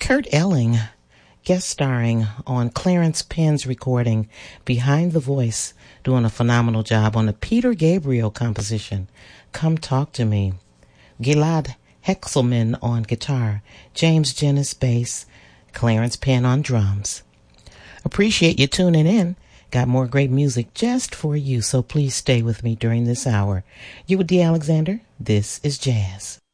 Kurt Elling, guest starring on Clarence Penn's recording Behind the Voice, doing a phenomenal job on the Peter Gabriel composition, Come Talk to Me. Gilad Hexelman on guitar, James Jennis bass, Clarence Penn on drums. Appreciate you tuning in. Got more great music just for you, so please stay with me during this hour. You with D. Alexander? This is Jazz.